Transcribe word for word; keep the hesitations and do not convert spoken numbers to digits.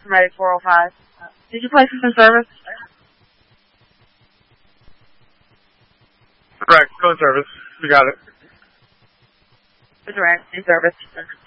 estimated four oh five. Uh, did you place this in service? Correct. Still in service. We got it. Correct. In service.